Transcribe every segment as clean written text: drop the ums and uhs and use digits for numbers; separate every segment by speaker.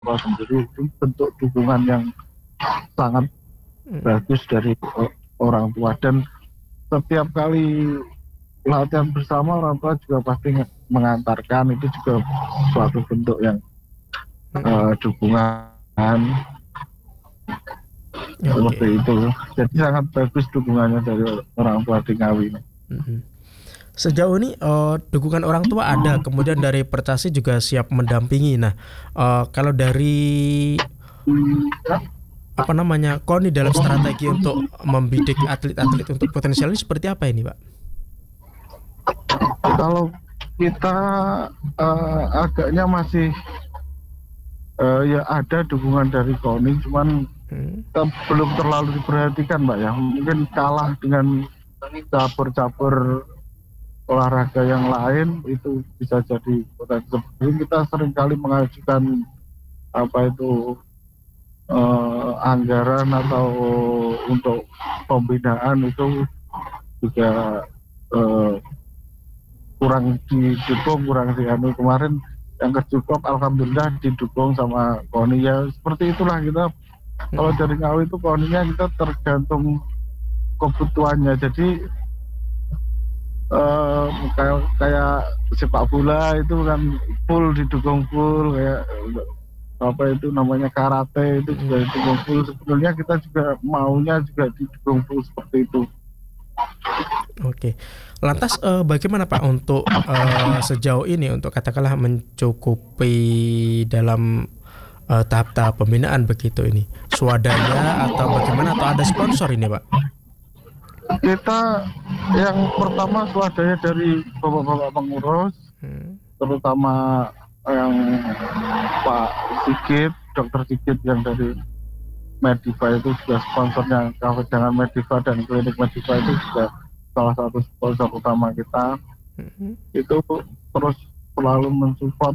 Speaker 1: tua sendiri itu bentuk dukungan yang sangat bagus dari orang tua. Dan setiap kali latihan bersama orang tua juga pasti mengantarkan, itu juga suatu bentuk yang dukungan seperti
Speaker 2: Oke.
Speaker 1: itu. Jadi sangat bagus dukungannya dari orang tua di Ngawi.
Speaker 2: Sejauh ini dukungan orang tua ada, kemudian dari Percasi juga siap mendampingi. Nah, kalau dari apa namanya KONI dalam strategi untuk membidik atlet-atlet untuk potensial ini seperti apa ini, Pak?
Speaker 1: Kalau kita agaknya masih ya ada dukungan dari KONI, cuman belum terlalu diperhatikan, Mbak ya. Mungkin kalah dengan cabur-cabur olahraga yang lain, itu bisa jadi potensi. Kita seringkali mengajukan apa itu anggaran atau untuk pembinaan, itu juga kurang didukung, kurang dianu. Kemarin yang kecukup alhamdulillah didukung sama KONI, ya seperti itulah kita. Kalau dari Ngawi itu KONI-nya kita tergantung kebutuhannya. Jadi kayak sepak bola itu kan full didukung full, kayak apa itu namanya karate itu juga didukung full. Sebetulnya kita juga maunya juga didukung full seperti itu.
Speaker 2: Oke. Lantas bagaimana Pak untuk sejauh ini untuk katakanlah mencukupi dalam tahap-tahap pembinaan begitu ini? Swadaya atau bagaimana, atau ada sponsor ini, Pak?
Speaker 1: Kita yang pertama swadaya dari bapak-bapak pengurus, terutama yang Pak Sigit, Dokter Sigit yang dari Mediva itu juga sponsornya. Kafe Jangan Mediva dan Klinik Mediva itu juga salah satu sponsor utama kita. Itu terus selalu mensupport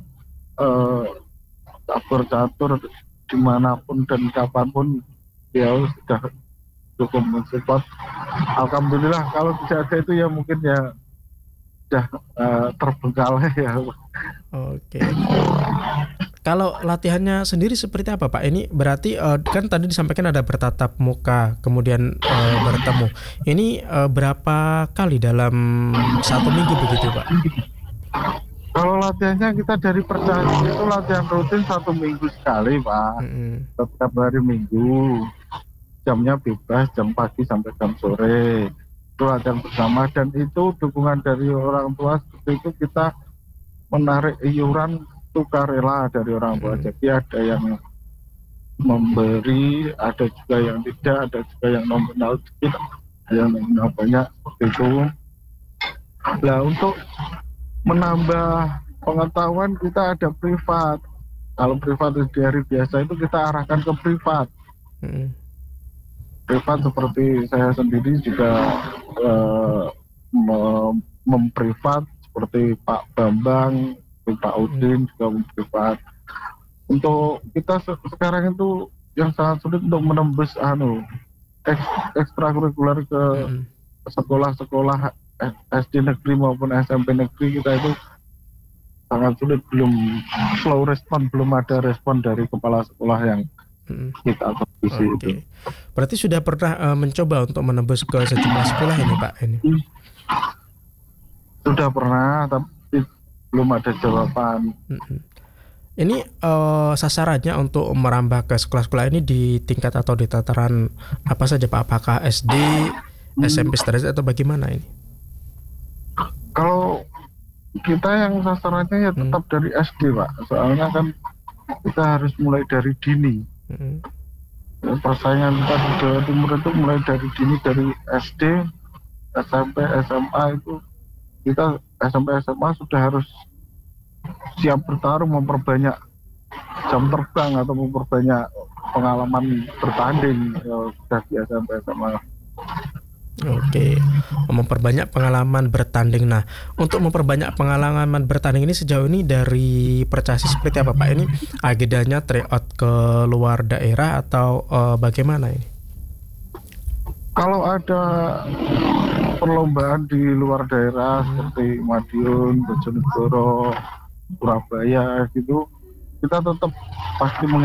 Speaker 1: catur-catur dimanapun dan kapanpun, dia sudah cukup mensupport. Alhamdulillah, kalau tidak ada itu ya mungkin ya sudah terbengkalai ya.
Speaker 2: Oke. Kalau latihannya sendiri seperti apa, Pak? Ini berarti kan tadi disampaikan ada bertatap muka, kemudian bertemu. Ini berapa kali dalam satu minggu begitu, Pak?
Speaker 1: Kalau latihannya kita dari Percasi itu latihan rutin 1 minggu sekali, Pak. Setiap hari Minggu. Jamnya bebas, jam pagi sampai jam sore. Itu latihan bersama, dan itu dukungan dari orang tua. Seperti itu kita menarik iuran sukarela dari orang tua. Jadi ada yang memberi, ada juga yang tidak, ada juga yang nominal sedikit, ada yang nominal banyak, seperti itu. Nah, untuk menambah pengetahuan kita ada privat. Kalau privat di hari biasa itu kita arahkan ke privat. Privat seperti saya sendiri juga memprivat, seperti Pak Bambang, Pak Udin juga memprivat. Untuk kita sekarang itu yang sangat sulit untuk menembus ekstrakurikuler ke sekolah-sekolah SD negeri maupun SMP negeri. Kita itu sangat sulit, belum slow respon, belum ada respon dari kepala sekolah yang kita akuisisi itu.
Speaker 2: Berarti sudah pernah mencoba untuk menembus ke sejumlah sekolah ini, Pak? Ini
Speaker 1: sudah pernah, tapi belum ada jawaban.
Speaker 2: Ini sasarannya untuk merambah ke sekolah-sekolah ini di tingkat atau di tataran apa saja, Pak? Apakah SD, SMP sederajat atau bagaimana ini?
Speaker 1: Kalau kita yang sasarannya ya tetap dari SD, Pak. Soalnya kan kita harus mulai dari dini. Persaingan kita di Jawa Timur itu mulai dari dini, dari SD, SMP, SMA itu kita SMP SMA sudah harus siap bertarung, memperbanyak jam terbang atau memperbanyak pengalaman bertanding sudah di SMP SMA.
Speaker 2: Oke, memperbanyak pengalaman bertanding. Nah, untuk memperbanyak pengalaman bertanding ini sejauh ini dari Percasi seperti apa, Pak? Ini agendanya tryout ke luar daerah atau bagaimana ini?
Speaker 1: Kalau ada perlombaan di luar daerah seperti Madiun, Bojonegoro, Surabaya gitu, kita tetap pasti